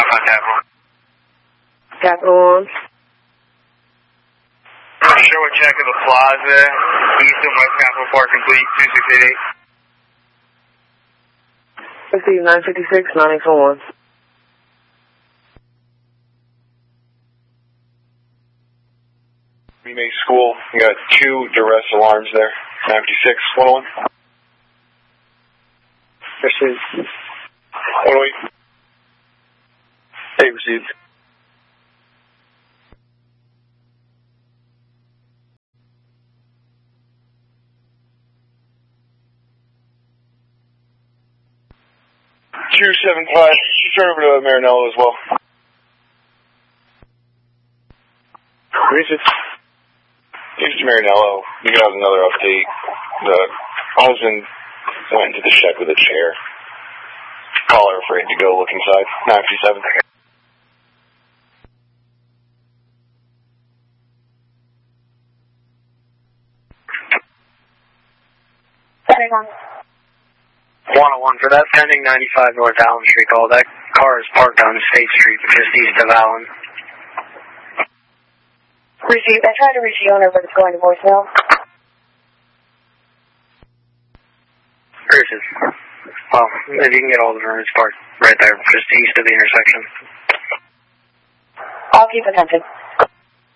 Capital. Capital 1. Show a check of the plaza, East and West Capitol Park complete, 2688. Receive 956, 941. We make school. You got 2 duress alarms there. 956, 101. Received. 108. Hey, received. Two 75. She's turned over to Marinello as well. Received. Here's to Marinello. You got another update. The husband went into the shed with a chair. Caller afraid to go look inside. 957. Setting on. 101 for that pending 95 North Allen Street call. That car is parked on State Street, just east of Allen. Received. I tried to reach the owner, but it's going to voicemail. Received. Well, if you can get all of them, it's parked right there, just east of the intersection. I'll keep attention.